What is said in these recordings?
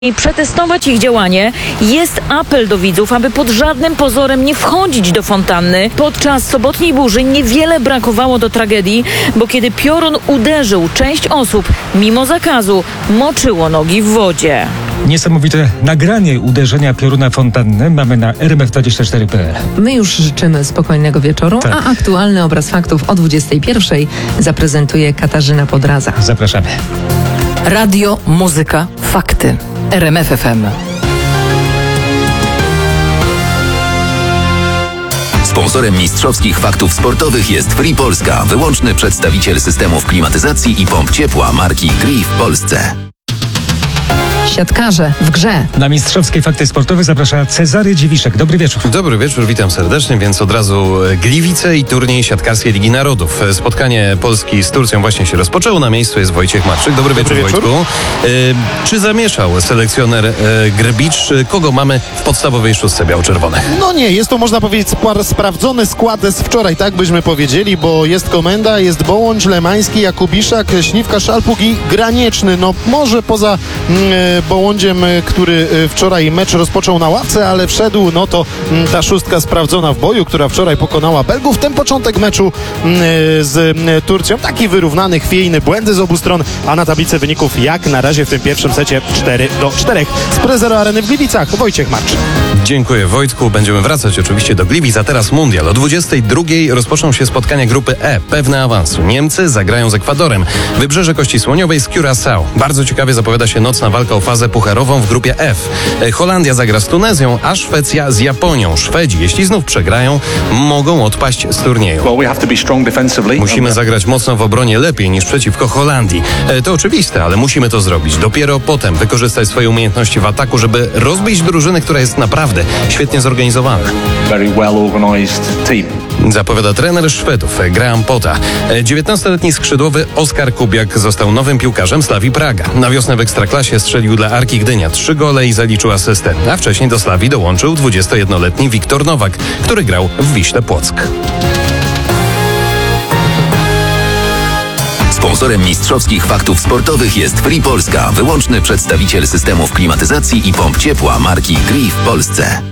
I przetestować ich działanie. Jest apel do widzów, aby pod żadnym pozorem nie wchodzić do fontanny. Podczas sobotniej burzy niewiele brakowało do tragedii, bo kiedy piorun uderzył, część osób, mimo zakazu, moczyło nogi w wodzie. Niesamowite nagranie uderzenia pioruna fontanny mamy na rmf24.pl. My już życzymy spokojnego wieczoru, Tak. a aktualny obraz faktów o 21.00 zaprezentuje Katarzyna Podraza. Zapraszamy. Radio, muzyka, fakty. RMF FM. Sponsorem mistrzowskich faktów sportowych jest Free Polska, wyłączny przedstawiciel systemów klimatyzacji i pomp ciepła marki Gree w Polsce. Siatkarze w grze. Na mistrzowskie fakty sportowe zaprasza Cezary Dziwiszek. Dobry wieczór. Dobry wieczór, witam serdecznie, więc od razu Gliwice i turniej siatkarskiej Ligi Narodów. Spotkanie Polski z Turcją właśnie się rozpoczęło. Na miejscu jest Wojciech Marczyk. Dobry wieczór, Wojtku. Czy zamieszał selekcjoner Grbicz? Kogo mamy w podstawowej szóstce biało-czerwonych? No nie, jest to, można powiedzieć, sprawdzony skład z wczoraj, tak byśmy powiedzieli, bo jest Komenda, jest Bołądź, Lemański, Jakubiszak, Śliwka, Szalpuk i Granieczny. No może poza Bołądziem, który wczoraj mecz rozpoczął na ławce, ale wszedł, no to ta szóstka sprawdzona w boju, która wczoraj pokonała Belgów. Ten początek meczu z Turcją, taki wyrównany, chwiejny, błędy z obu stron, a na tablicy wyników jak na razie w tym pierwszym secie 4-4. Z Prezero Areny w Gliwicach Wojciech Marczyk. Dziękuję, Wojtku. Będziemy wracać oczywiście do Gliwic, a teraz mundial. O 22:00 rozpoczną się spotkania grupy E. Pewne awansu. Niemcy zagrają z Ekwadorem. Wybrzeże Kości Słoniowej z Curaçao. Bardzo ciekawie zapowiada się nocna walka o fazę pucharową w grupie F. Holandia zagra z Tunezją, a Szwecja z Japonią. Szwedzi, jeśli znów przegrają, mogą odpaść z turnieju. Musimy zagrać mocno w obronie, lepiej niż przeciwko Holandii. To oczywiste, ale musimy to zrobić. Dopiero potem wykorzystać swoje umiejętności w ataku, żeby rozbić drużynę, która jest naprawdę świetnie zorganizowana. Zapowiada trener Szwedów Graham Potta. 19-letni skrzydłowy Oskar Kubiak został nowym piłkarzem Slavii Praga. Na wiosnę w Ekstraklasie strzelił dla Arki Gdynia 3 gole i zaliczył asystę. A wcześniej do Slavii dołączył 21-letni Wiktor Nowak, który grał w Wiśle Płock. Sponsorem mistrzowskich faktów sportowych jest Free Polska, wyłączny przedstawiciel systemów klimatyzacji i pomp ciepła marki Gree w Polsce.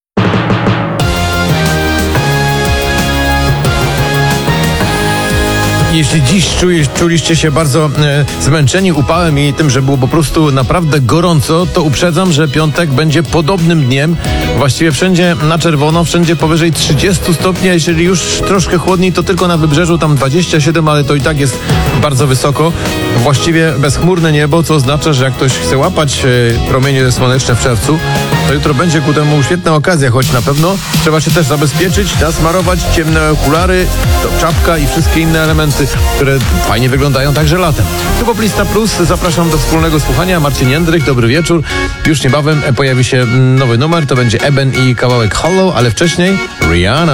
Jeśli dziś czuliście się bardzo zmęczeni upałem i tym, że było po prostu naprawdę gorąco, to uprzedzam, że piątek będzie podobnym dniem. Właściwie wszędzie na czerwono, wszędzie powyżej 30 stopni, a jeżeli już troszkę chłodniej, to tylko na wybrzeżu tam 27, ale to i tak jest bardzo wysoko. Właściwie bezchmurne niebo, co oznacza, że jak ktoś chce łapać promienie słoneczne w czerwcu, to jutro będzie ku temu świetna okazja, choć na pewno trzeba się też zabezpieczyć, nasmarować ciemne okulary, to czapka i wszystkie inne elementy, które fajnie wyglądają także latem. Tu Poplista Plus, zapraszam do wspólnego słuchania. Marcin Jędryk, dobry wieczór. Już niebawem pojawi się nowy numer, to będzie Eben i kawałek Hollow, ale wcześniej Rihanna.